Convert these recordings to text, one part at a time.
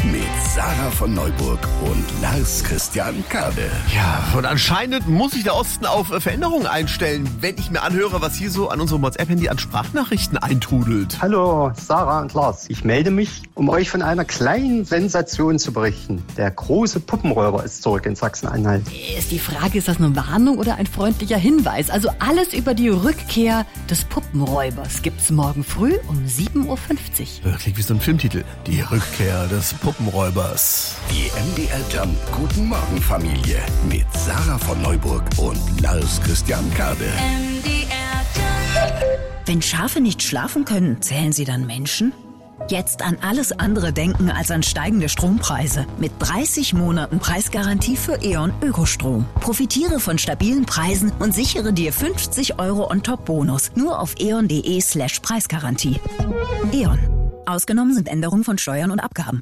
mit Sarah von Neuburg und Lars Christian Kade. Ja, und anscheinend muss sich der Osten auf Veränderungen einstellen, wenn ich mir anhöre, was hier so an unserem WhatsApp-Handy an Sprachnachrichten eintrudelt. Hallo, Sarah und Lars. Ich melde mich, um euch von einer kleinen Sensation zu berichten. Der große Puppenräuber ist zurück in Sachsen-Anhalt. Ist die Frage, ist das eine Warnung oder ein freundlicher Hinweis? Also alles über die Rückkehr des Puppenräubers gibt's morgen früh um 7.50 Uhr. Klingt wie so ein Filmtitel. Die Rückkehr des Puppenräubers. Die MDR Jump Guten Morgen Familie mit Sarah von Neuburg und Lars Christian Kade. Wenn Schafe nicht schlafen können, zählen sie dann Menschen? Jetzt an alles andere denken als an steigende Strompreise. Mit 30 Monaten Preisgarantie für E.ON Ökostrom. Profitiere von stabilen Preisen und sichere dir 50 € On-Top-Bonus. Nur auf eon.de/Preisgarantie. E.ON. Ausgenommen sind Änderungen von Steuern und Abgaben.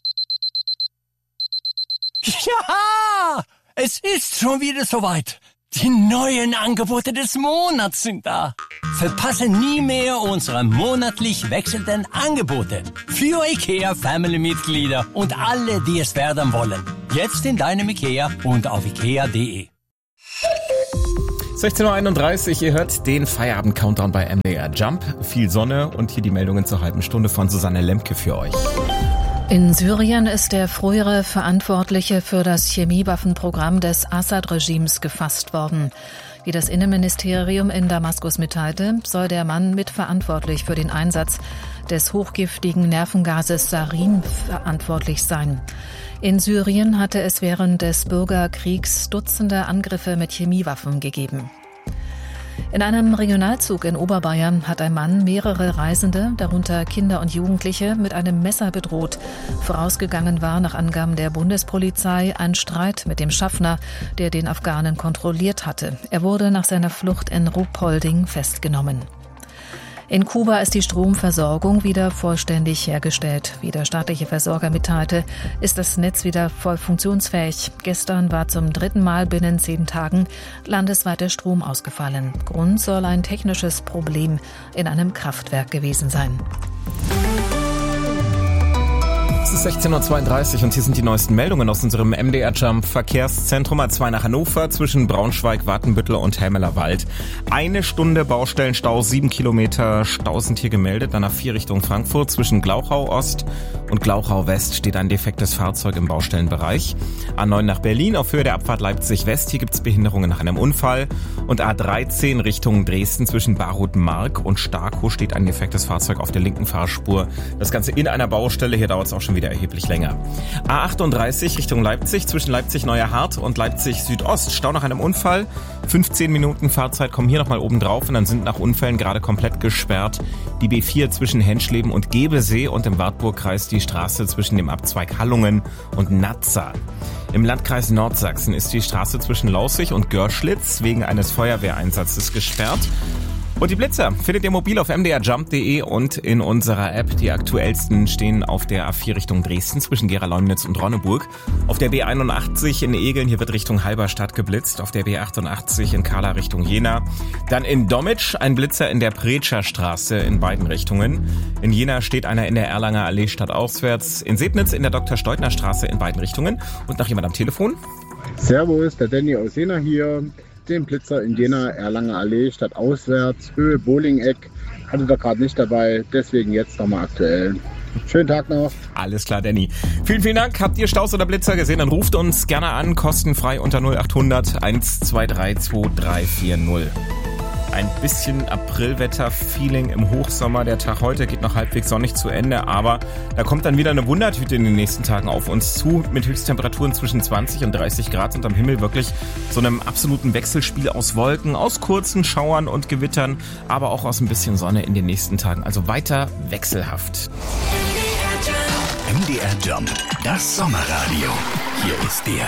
Ja, es ist schon wieder soweit. Die neuen Angebote des Monats sind da. Verpasse nie mehr unsere monatlich wechselnden Angebote. Für IKEA Family-Mitglieder und alle, die es werden wollen. Jetzt in deinem IKEA und auf ikea.de. 16.31 Uhr, ihr hört den Feierabend-Countdown bei MDR Jump. Viel Sonne und hier die Meldungen zur halben Stunde von Susanne Lemke für euch. In Syrien ist der frühere Verantwortliche für das Chemiewaffenprogramm des Assad-Regimes gefasst worden. Wie das Innenministerium in Damaskus mitteilte, soll der Mann mitverantwortlich für den Einsatz des hochgiftigen Nervengases Sarin verantwortlich sein. In Syrien hatte es während des Bürgerkriegs Dutzende Angriffe mit Chemiewaffen gegeben. In einem Regionalzug in Oberbayern hat ein Mann mehrere Reisende, darunter Kinder und Jugendliche, mit einem Messer bedroht. Vorausgegangen war nach Angaben der Bundespolizei ein Streit mit dem Schaffner, der den Afghanen kontrolliert hatte. Er wurde nach seiner Flucht in Ruhpolding festgenommen. In Kuba ist die Stromversorgung wieder vollständig hergestellt. Wie der staatliche Versorger mitteilte, ist das Netz wieder voll funktionsfähig. Gestern war zum 3. Mal binnen 10 Tagen landesweit der Strom ausgefallen. Grund soll ein technisches Problem in einem Kraftwerk gewesen sein. Es ist 16.32 Uhr und hier sind die neuesten Meldungen aus unserem MDR Jump Verkehrszentrum A2 nach Hannover zwischen Braunschweig, Watenbüttel und Helmelerwald. 1 Stunde Baustellenstau, 7 Kilometer Stau sind hier gemeldet. Dann nach 4 Richtung Frankfurt zwischen Glauchau Ost und Glauchau West steht ein defektes Fahrzeug im Baustellenbereich. A9 nach Berlin auf Höhe der Abfahrt Leipzig West. Hier gibt es Behinderungen nach einem Unfall. Und A13 Richtung Dresden zwischen Barut-Mark und Starkow steht ein defektes Fahrzeug auf der linken Fahrspur. Das Ganze in einer Baustelle. Hier dauert es auch schon wieder erheblich länger. A38 Richtung Leipzig zwischen Leipzig-Neuerhardt und Leipzig-Südost. Stau nach einem Unfall. 15 Minuten Fahrzeit kommen hier nochmal oben drauf und dann sind nach Unfällen gerade komplett gesperrt die B4 zwischen Henschleben und Gebesee und im Wartburgkreis die Straße zwischen dem Abzweig Hallungen und Nazza. Im Landkreis Nordsachsen ist die Straße zwischen Laußig und Görschlitz wegen eines Feuerwehreinsatzes gesperrt. Und die Blitzer findet ihr mobil auf mdrjump.de und in unserer App. Die aktuellsten stehen auf der A4 Richtung Dresden zwischen Gera-Leumnitz und Ronneburg. Auf der B81 in Egeln, hier wird Richtung Halberstadt geblitzt. Auf der B88 in Kahla Richtung Jena. Dann in Dommitsch ein Blitzer in der Pretscher Straße in beiden Richtungen. In Jena steht einer in der Erlanger Allee stadtauswärts. In Sebnitz in der Dr. Steutner-Straße in beiden Richtungen. Und noch jemand am Telefon? Servus, der Danny aus Jena hier. Den Blitzer in Jena, Erlanger Allee, stadtauswärts, Höhe Bowling-Eck. Hatte da gerade nicht dabei, deswegen jetzt nochmal aktuell. Schönen Tag noch. Alles klar, Danny. Vielen, vielen Dank. Habt ihr Staus oder Blitzer gesehen? Dann ruft uns gerne an, kostenfrei unter 0800 123 2340. Ein bisschen Aprilwetter-Feeling im Hochsommer. Der Tag heute geht noch halbwegs sonnig zu Ende, aber da kommt dann wieder eine Wundertüte in den nächsten Tagen auf uns zu, mit Höchsttemperaturen zwischen 20 und 30 Grad und am Himmel wirklich so einem absoluten Wechselspiel aus Wolken, aus kurzen Schauern und Gewittern, aber auch aus ein bisschen Sonne in den nächsten Tagen. Also weiter wechselhaft. MDR Jump, das Sommerradio. Hier ist der